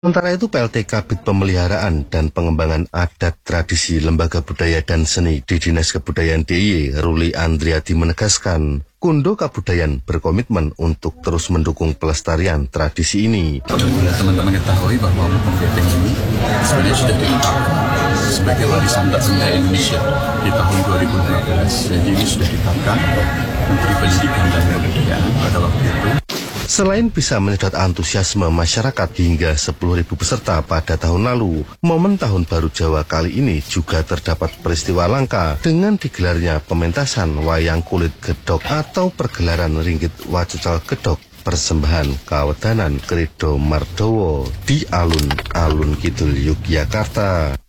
Sementara itu PLT Kabid Pemeliharaan dan Pengembangan Adat Tradisi Lembaga Budaya dan Seni di Dinas Kebudayaan DIY, Ruli Andriati menegaskan, Kundo Kabudayan berkomitmen untuk terus mendukung pelestarian tradisi ini. Apabila teman-teman ketahui bahwa Mumpung Gepeng ini sebenarnya sudah ditetapkan sebagai warisan tak benda Indonesia di tahun 2015. Jadi ini sudah ditetapkan Menteri Pendidikan dan Kebudayaan pada waktu itu. Selain bisa menyedot antusiasme masyarakat hingga 10.000 peserta pada tahun lalu, momen Tahun Baru Jawa kali ini juga terdapat peristiwa langka dengan digelarnya pementasan wayang kulit gedok atau pergelaran ringgit wacucal gedok persembahan kawedanan Kredo Mardowo di alun-alun Kidul Yogyakarta.